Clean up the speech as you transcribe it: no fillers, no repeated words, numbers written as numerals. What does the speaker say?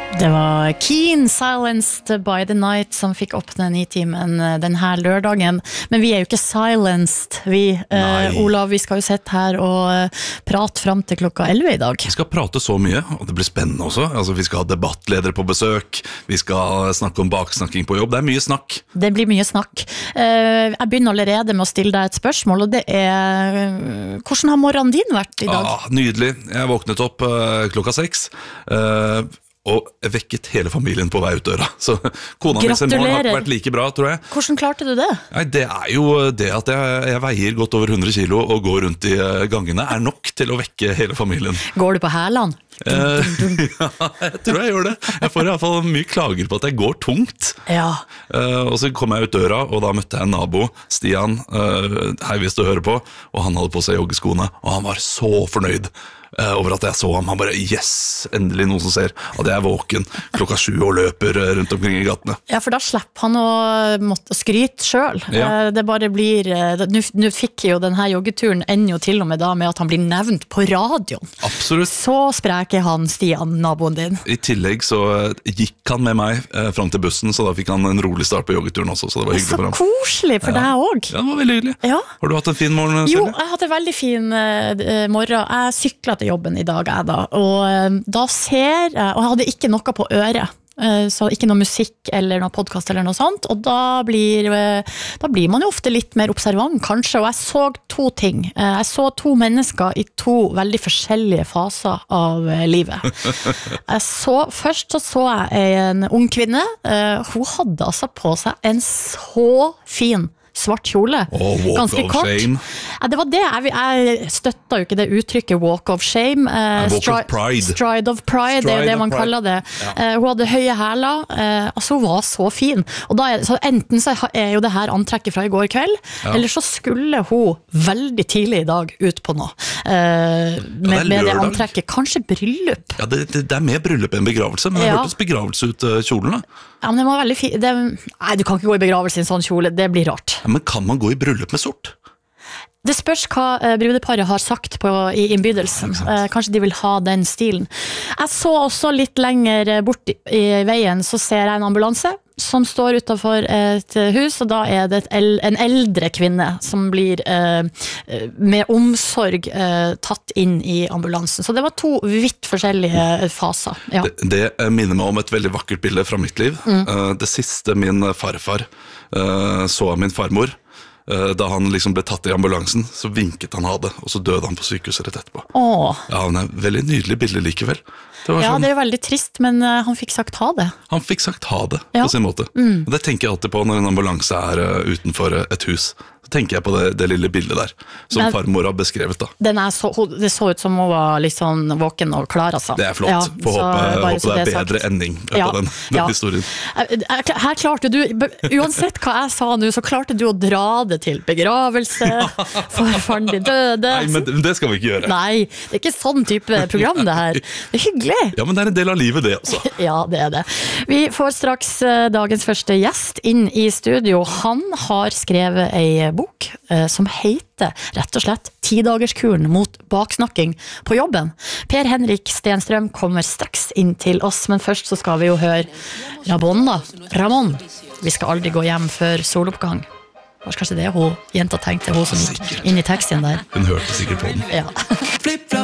Det var Keen, Silenced by the Night, som fikk åpne Nitimen denne lørdagen. Men vi jo ikke silenced, vi. Olav, vi skal jo sitte her og prate frem til klokka 11 i dag. Vi skal prate så mye, og det blir spennende også. Altså, vi skal ha debattledere på besøk, vi skal snakke om baksnakking på jobb. Det mye snakk. Det blir mye snakk. Jeg begynner allerede med å stille deg et spørsmål, og det hvordan har morgenen din vært i dag? Ja, nydelig. Jeg våknet opp klokka 6. Og vekket hele familien på vei ut døra. Så kona mi sin morgen har ikke vært like bra, tror jeg. Hvordan klarte du det? Nei, det jo det at jeg veier godt over 100 kilo og går rundt i gangene nok til å vekke hele familien. Går du på hælene? Ja, jeg tror jeg gjør det. Jeg får i hvert fall mye klager på at jeg går tungt. Ja. Og så kom jeg ut døra, og da møtte jeg en nabo, Stian, hei hvis du hører på, og han hadde på seg joggeskoene, og han var så fornøyd over at jeg så ham. Han bare, yes, endelig noen som ser at jeg våken klokka 7 og løper rundt omkring i gatene. Ja, for da slipper han å måtte skryte selv. Ja. Det bare blir, nå fikk jo denne joggeturen ender jo til og med da med at han blir nevnt på radioen. Absolutt. Så spreker han, Stian, naboen din. I tillegg så gikk han med meg frem til bussen, så da fikk han en rolig start på joggeturen også, så det var hyggelig for ham. Så koselig for deg også. Ja, det var veldig hyggelig. Ja. Har du hatt en fin morgen, Selje? Jo, jeg hadde en veldig fin morgen. Jeg syklet til jobben i dag, og da ser jeg, og jeg hadde ikke noe på øret, så ikke noe musikk eller noe podcast eller noe sånt, og da blir man jo ofte litt mer observant kanskje, og jeg så 2 ting. Jeg så 2 mennesker i 2 veldig forskjellige faser av livet. Først så jeg en ung kvinne, hun hadde altså på seg en så fin svart kjole, ganske kort. Ja, det var det, jeg støtta jo ikke det uttrykket walk of shame, walk of pride. Stride of pride, det det man kaller det. Ja. Hun hadde høye hæler, altså hun var så fin, og da så enten så jo det her antrekket fra i går kveld, eller så skulle hun veldig tidlig i dag ut på noe, med det antrekket, kanskje bryllup. Ja, det mer bryllup enn begravelse, men det hørtes begravelse ut kjolen da. Ja, men det var veldig fint. Nei, du kan ikke gå i begravelse i en sånn kjole, det blir rart. Ja, men kan man gå i bryllup med sort? Det spørs hva brudeparet har sagt i innbydelsen. Kanskje de vil ha den stilen. Jeg så også litt lenger bort i veien, så ser jeg en ambulanse som står utenfor et hus, og da det en eldre kvinne som blir med omsorg tatt inn i ambulansen. Så det var 2 vidt forskjellige faser. Ja. Det minner meg om et veldig vakkert bilde fra mitt liv. Det siste min farfar så av min farmor, da han liksom ble tatt i ambulansen, så vinket han ha det, og så døde han på sykehuset rett etterpå. Ja, han veldig nydelig bilde likevel. Ja, det veldig trist, men han fikk sagt ha det. Han fikk sagt ha det, på sin måte. Og det tenker jeg alltid på når en ambulanse utenfor et hus. Så tenker jeg på det lille bildet der, som farmor har beskrevet da. Det så ut som hun var litt sånn våken og klar, altså. Det flott, ja, får håpe det bedre ending på den historien. Her klarte du, uansett hva jeg sa nå, så klarte du å dra det til begravelse, farfaren din døde. Nei, men det skal vi ikke gjøre. Nei, det ikke sånn type program det her. Det hyggelig. Ja, men det en del av livet det også. Ja, det det. Vi får straks dagens første gjest inn i studio. Han har skrevet en bok som heter rett og slett 10-dagerskuren mot baksnakking på jobben. Per Henrik Stenstrøm kommer straks inn til oss, men først så skal vi jo høre Ramón. Vi skal aldri gå hjem før soloppgang. Kanskje det hun jenta tenkte, hun som gikk inn i teksten der. Hun hørte sikkert på den. Ja.